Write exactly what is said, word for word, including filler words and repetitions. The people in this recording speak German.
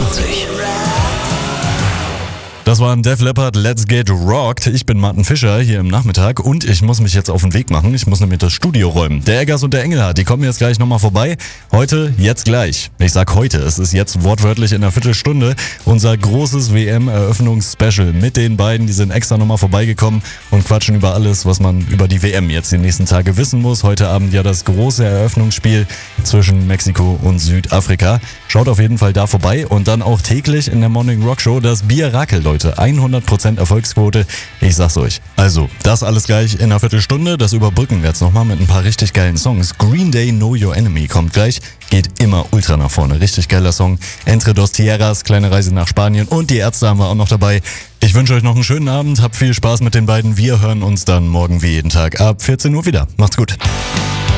vierzig. Das war ein Def Leppard, Let's Get Rocked. Ich bin Martin Fischer hier im Nachmittag und ich muss mich jetzt auf den Weg machen. Ich muss nämlich das Studio räumen. Der Eggers und der Engelhardt, die kommen jetzt gleich nochmal vorbei. Heute, jetzt gleich. Ich sag heute, es ist jetzt wortwörtlich in einer Viertelstunde unser großes W M-Eröffnungsspecial mit den beiden. Die sind extra nochmal vorbeigekommen und quatschen über alles, was man über die W M jetzt die nächsten Tage wissen muss. Heute Abend ja das große Eröffnungsspiel zwischen Mexiko und Südafrika. Schaut auf jeden Fall da vorbei und dann auch täglich in der Morning Rock Show das Bier Rakel, Leute. hundert Prozent Erfolgsquote, ich sag's euch. Also, das alles gleich in einer Viertelstunde. Das überbrücken wir jetzt nochmal mit ein paar richtig geilen Songs. Green Day, Know Your Enemy kommt gleich. Geht immer ultra nach vorne. Richtig geiler Song. Entre dos Tierras, kleine Reise nach Spanien und die Ärzte haben wir auch noch dabei. Ich wünsche euch noch einen schönen Abend. Habt viel Spaß mit den beiden. Wir hören uns dann morgen wie jeden Tag ab vierzehn Uhr wieder. Macht's gut.